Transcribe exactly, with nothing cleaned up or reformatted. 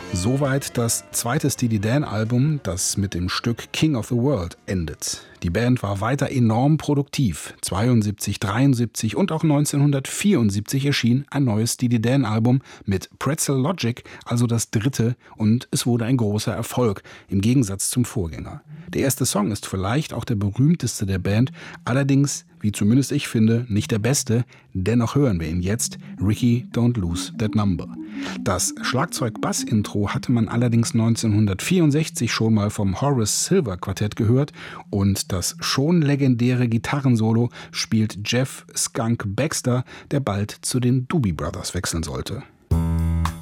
Soweit das zweite Steely Dan-Album, das mit dem Stück King of the World endet. Die Band war weiter enorm produktiv. zweiundsiebzig, dreiundsiebzig und auch neunzehnhundertvierundsiebzig erschien ein neues Steely Dan-Album mit Pretzel Logic, also das dritte, und es wurde ein großer Erfolg, im Gegensatz zum Vorgänger. Der erste Song ist vielleicht auch der berühmteste der Band, allerdings, wie zumindest ich finde, nicht der beste. Dennoch hören wir ihn jetzt, Ricky Don't Lose That Number. Das Schlagzeug-Bass-Intro hatte man allerdings neunzehnhundertvierundsechzig schon mal vom Horace Silver Quartett gehört und das schon legendäre Gitarrensolo spielt Jeff Skunk Baxter, der bald zu den Doobie Brothers wechseln sollte.